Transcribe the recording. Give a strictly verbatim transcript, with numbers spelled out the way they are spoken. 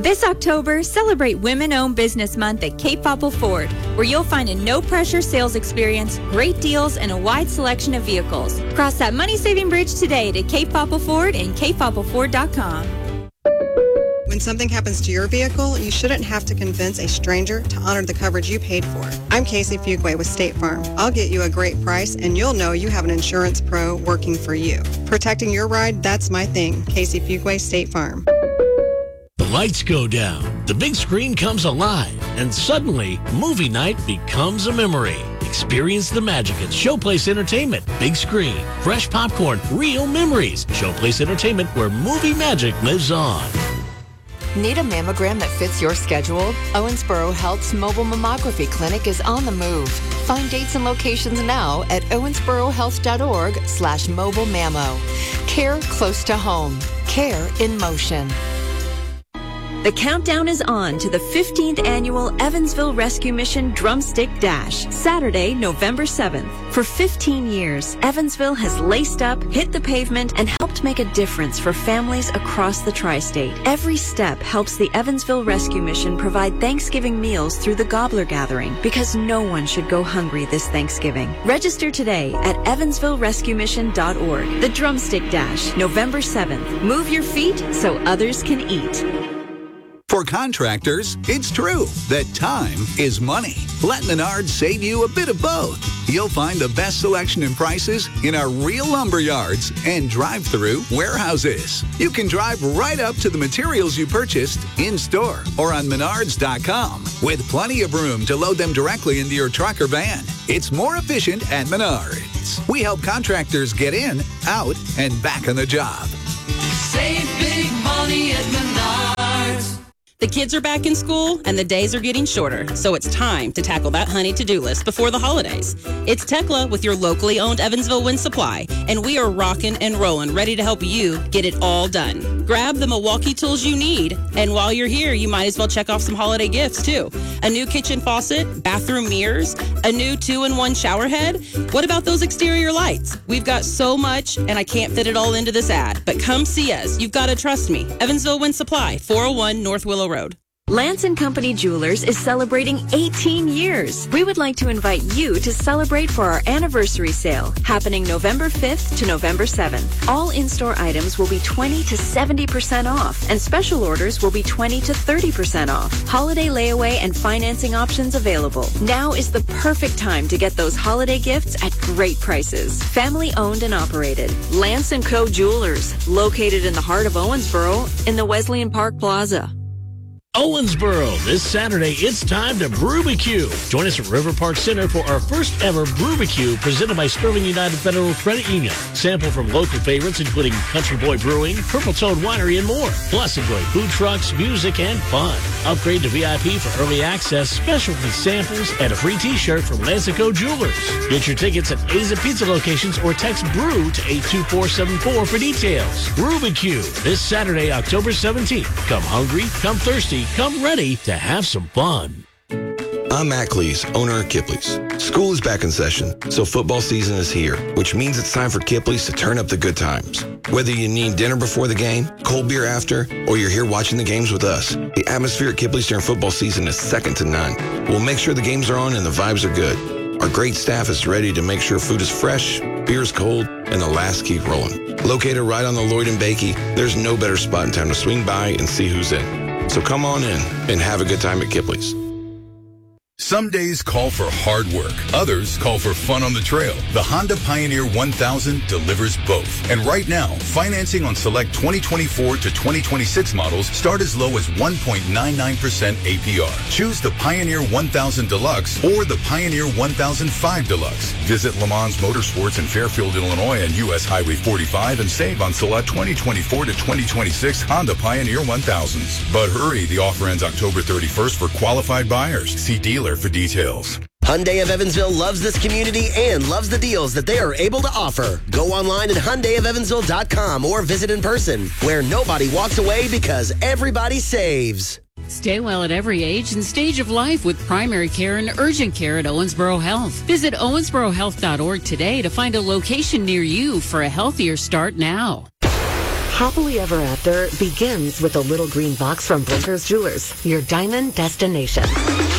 This October, celebrate Women-Owned Business Month at Cape Popple Ford, where you'll find a no-pressure sales experience, great deals, and a wide selection of vehicles. Cross that money-saving bridge today to Cape Popple Ford and cape popple ford dot com. When something happens to your vehicle, you shouldn't have to convince a stranger to honor the coverage you paid for. I'm Casey Fuquay with State Farm. I'll get you a great price, and you'll know you have an insurance pro working for you. Protecting your ride, that's my thing. Casey Fuquay, State Farm. The lights go down, the big screen comes alive, and suddenly, movie night becomes a memory. Experience the magic at Showplace Entertainment. Big screen, fresh popcorn, real memories. Showplace Entertainment, where movie magic lives on. Need a mammogram that fits your schedule? Owensboro Health's mobile mammography clinic is on the move. Find dates and locations now at owensborohealth.org slash mobile mammo. Care close to home. Care in motion. The countdown is on to the fifteenth Annual Evansville Rescue Mission Drumstick Dash, Saturday, November seventh. For fifteen years, Evansville has laced up, hit the pavement, and helped make a difference for families across the tri-state. Every step helps the Evansville Rescue Mission provide Thanksgiving meals through the Gobbler Gathering, because no one should go hungry this Thanksgiving. Register today at evansville rescue mission dot org. The Drumstick Dash, November seventh. Move your feet so others can eat. For contractors, it's true that time is money. Let Menards save you a bit of both. You'll find the best selection and prices in our real lumber yards and drive-through warehouses. You can drive right up to the materials you purchased in-store or on menards dot com with plenty of room to load them directly into your truck or van. It's more efficient at Menards. We help contractors get in, out, and back on the job. Save big money at Menards. The kids are back in school and the days are getting shorter, so it's time to tackle that honey to-do list before the holidays. It's Tekla with your locally owned Evansville Wind Supply, and we are rocking and rolling, ready to help you get it all done. Grab the Milwaukee tools you need, and while you're here, you might as well check off some holiday gifts too. A new kitchen faucet, bathroom mirrors, a new two-in-one shower head. What about those exterior lights? We've got so much, and I can't fit it all into this ad, but come see us. You've got to trust me. Evansville Wind Supply, four oh one North Willow Road. Lance and Company Jewelers is celebrating eighteen years. We would like to invite you to celebrate for our anniversary sale, happening November fifth to November seventh. All in-store items will be twenty to seventy percent off, and special orders will be twenty to thirty percent off. Holiday layaway and financing options available. Now is the perfect time to get those holiday gifts at great prices. Family owned and operated. Lance and Co. Jewelers, located in the heart of Owensboro in the Wesleyan Park Plaza. Owensboro, this Saturday, it's time to Brewbecue. Join us at River Park Center for our first ever Brewbecue presented by Sterling United Federal Credit Union. Sample from local favorites including Country Boy Brewing, Purple Toad Winery, and more. Plus, enjoy food trucks, music, and fun. Upgrade to V I P for early access, specialty samples, and a free t-shirt from Lance and Co. Jewelers. Get your tickets at Aza Pizza locations or text BREW to eight two four seven four for details. Brewbecue, this Saturday, October seventeenth. Come hungry, come thirsty, come ready to have some fun. I'm Matt Cleese, owner of Kipley's. School is back in session, so football season is here, which means it's time for Kipley's to turn up the good times. Whether you need dinner before the game, cold beer after, or you're here watching the games with us, the atmosphere at Kipley's during football season is second to none. We'll make sure the games are on and the vibes are good. Our great staff is ready to make sure food is fresh, beer is cold, and the laughs keep rolling. Located right on the Lloyd and Bakey, there's no better spot in town to swing by and see who's in. So come on in and have a good time at Kipley's. Some days call for hard work. Others call for fun on the trail. The Honda Pioneer one thousand delivers both. And right now, financing on select twenty twenty-four to twenty twenty-six models start as low as one point nine nine percent A P R. Choose the Pioneer one thousand Deluxe or the Pioneer one thousand five Deluxe. Visit Le Mans Motorsports in Fairfield, Illinois and U S Highway forty-five and save on select twenty twenty-four to twenty twenty-six Honda Pioneer one thousands. But hurry, the offer ends October thirty-first for qualified buyers. See dealer for details. Hyundai of Evansville loves this community and loves the deals that they are able to offer. Go online at hyundai of evansville dot com or visit in person, where nobody walks away because everybody saves. Stay well at every age and stage of life with primary care and urgent care at Owensboro Health. Visit owensboro health dot org today to find a location near you for a healthier start now. Happily ever after begins with a little green box from Blinker's Jewelers, your diamond destination.